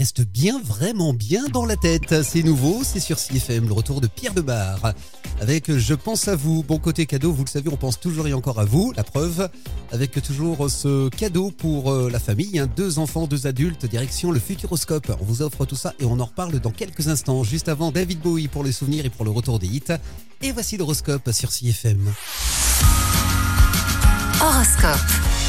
reste bien, vraiment bien dans la tête. C'est nouveau, c'est sur CFM, le retour de Pierre Demar. Avec Je pense à vous. Bon, côté cadeau, vous le savez, on pense toujours et encore à vous. La preuve, avec toujours ce cadeau pour la famille. 2 enfants, 2 adultes, direction le Futuroscope. On vous offre tout ça et on en reparle dans quelques instants. Juste avant, David Bowie pour les souvenirs et pour le retour des hits. Et voici l'horoscope sur CFM. Horoscope.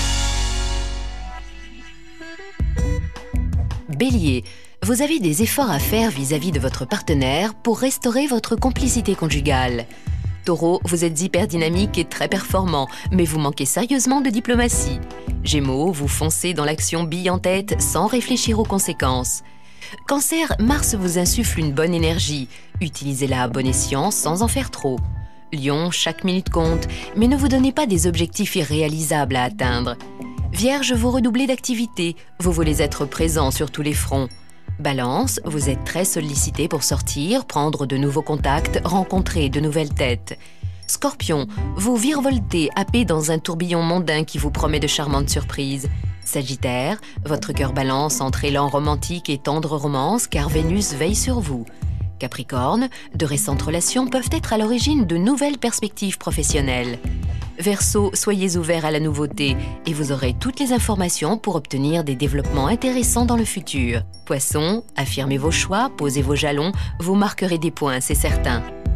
Bélier, vous avez des efforts à faire vis-à-vis de votre partenaire pour restaurer votre complicité conjugale. Taureau, vous êtes hyper dynamique et très performant, mais vous manquez sérieusement de diplomatie. Gémeaux, vous foncez dans l'action bille en tête sans réfléchir aux conséquences. Cancer, Mars vous insuffle une bonne énergie. Utilisez-la à bon escient sans en faire trop. Lion, chaque minute compte, mais ne vous donnez pas des objectifs irréalisables à atteindre. Vierge, vous redoublez d'activité, vous voulez être présent sur tous les fronts. Balance, vous êtes très sollicité pour sortir, prendre de nouveaux contacts, rencontrer de nouvelles têtes. Scorpion, vous virevoltez, happé dans un tourbillon mondain qui vous promet de charmantes surprises. Sagittaire, votre cœur balance entre élan romantique et tendre romance car Vénus veille sur vous. Capricorne, de récentes relations peuvent être à l'origine de nouvelles perspectives professionnelles. Verseau, soyez ouvert à la nouveauté et vous aurez toutes les informations pour obtenir des développements intéressants dans le futur. Poisson, affirmez vos choix, posez vos jalons, vous marquerez des points, c'est certain.